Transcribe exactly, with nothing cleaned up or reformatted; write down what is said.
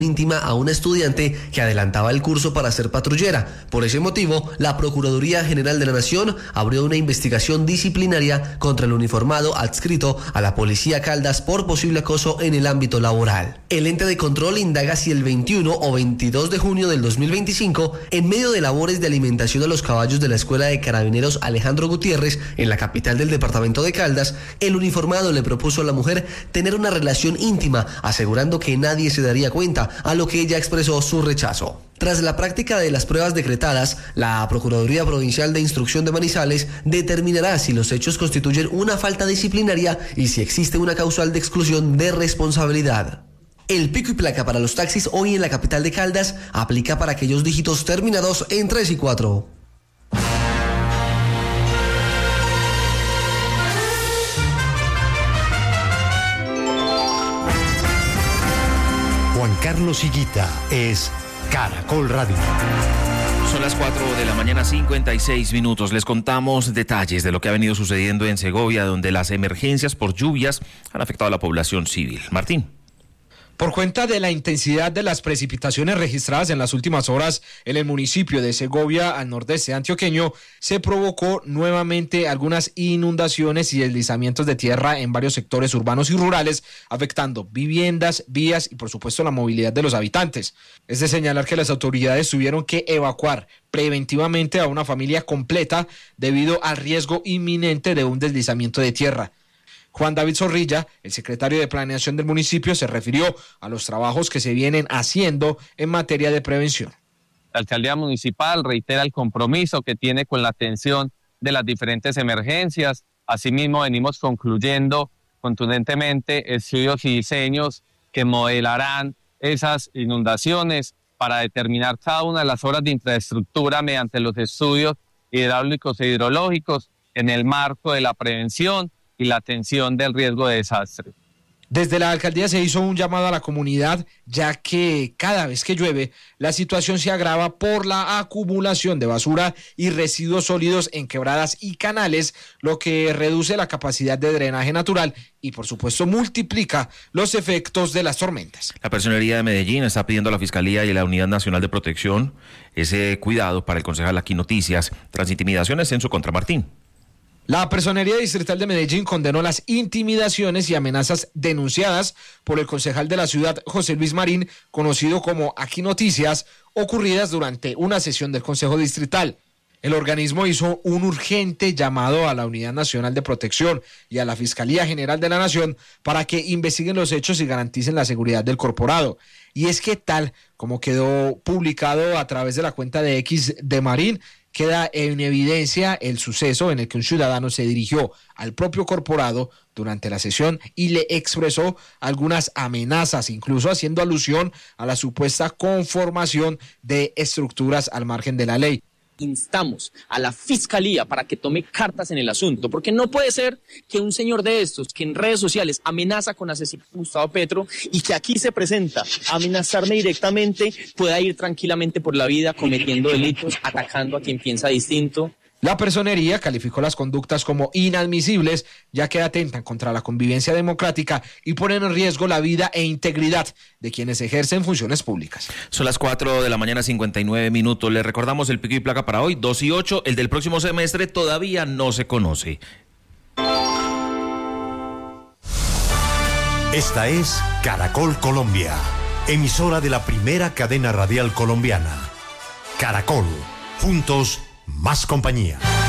íntima a una estudiante que adelantaba el curso para ser patrullera. Por ese motivo, la Procuraduría General de la Nación abrió una investigación disciplinaria contra el uniformado adscrito a la Policía Caldas por posible acoso en el ámbito laboral. El ente de control indaga si el veintiuno o veintidós de junio del dos mil veinticinco, en medio de labores de alimentación a los caballos de la Escuela de Carabineros Alejandro Gutiérrez, en la capital del departamento de Caldas, el uniformado le propuso a la mujer tener una relación íntima, asegurando que nadie se daría cuenta, a lo que ella expresó su rechazo. Tras la práctica de las pruebas decretadas, la Procuraduría Provincial de Instrucción de Manizales determinará si los hechos constituyen una falta disciplinaria y si existe una causal de exclusión de responsabilidad. El pico y placa para los taxis hoy en la capital de Caldas aplica para aquellos dígitos terminados en tres y cuatro. Juan Carlos Higuita es Caracol Radio. Son las cuatro de la mañana, cincuenta y seis minutos. Les contamos detalles de lo que ha venido sucediendo en Segovia, donde las emergencias por lluvias han afectado a la población civil. Martín. Por cuenta de la intensidad de las precipitaciones registradas en las últimas horas en el municipio de Segovia, al nordeste antioqueño, se provocó nuevamente algunas inundaciones y deslizamientos de tierra en varios sectores urbanos y rurales, afectando viviendas, vías y por supuesto la movilidad de los habitantes. Es de señalar que las autoridades tuvieron que evacuar preventivamente a una familia completa debido al riesgo inminente de un deslizamiento de tierra. Juan David Zorrilla, el secretario de Planeación del municipio, se refirió a los trabajos que se vienen haciendo en materia de prevención. La alcaldía municipal reitera el compromiso que tiene con la atención de las diferentes emergencias. Asimismo, venimos concluyendo contundentemente estudios y diseños que modelarán esas inundaciones para determinar cada una de las obras de infraestructura mediante los estudios hidráulicos e hidrológicos en el marco de la prevención y la atención del riesgo de desastre. Desde la alcaldía se hizo un llamado a la comunidad, ya que cada vez que llueve, la situación se agrava por la acumulación de basura y residuos sólidos en quebradas y canales, lo que reduce la capacidad de drenaje natural y, por supuesto, multiplica los efectos de las tormentas. La Personería de Medellín está pidiendo a la Fiscalía y a la Unidad Nacional de Protección ese cuidado para el concejal Aquí Noticias tras intimidaciones en su contra. Martín. La Personería Distrital de Medellín condenó las intimidaciones y amenazas denunciadas por el concejal de la ciudad, José Luis Marín, conocido como Aquí Noticias, ocurridas durante una sesión del Consejo Distrital. El organismo hizo un urgente llamado a la Unidad Nacional de Protección y a la Fiscalía General de la Nación para que investiguen los hechos y garanticen la seguridad del corporado. Y es que tal como quedó publicado a través de la cuenta de X de Marín, queda en evidencia el suceso en el que un ciudadano se dirigió al propio corporado durante la sesión y le expresó algunas amenazas, incluso haciendo alusión a la supuesta conformación de estructuras al margen de la ley. Instamos a la Fiscalía para que tome cartas en el asunto, porque no puede ser que un señor de estos, que en redes sociales amenaza con asesinar a Gustavo Petro y que aquí se presenta a amenazarme directamente, pueda ir tranquilamente por la vida cometiendo delitos, atacando a quien piensa distinto. La Personería calificó las conductas como inadmisibles, ya que atentan contra la convivencia democrática y ponen en riesgo la vida e integridad de quienes ejercen funciones públicas. Son las cuatro de la mañana, cincuenta y nueve minutos. Les recordamos el pico y placa para hoy, dos y ocho. El del próximo semestre todavía no se conoce. Esta es Caracol Colombia, emisora de la primera cadena radial colombiana. Caracol, juntos, más compañía.